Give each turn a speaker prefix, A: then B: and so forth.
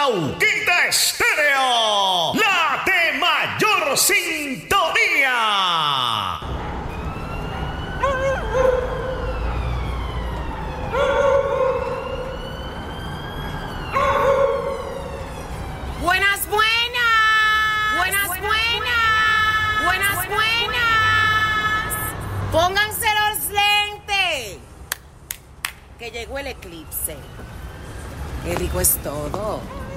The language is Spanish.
A: Auquita Estéreo, la de mayor sintonía.
B: Buenas, buenas. Pónganse los lentes, que llegó el eclipse. Qué rico es todo.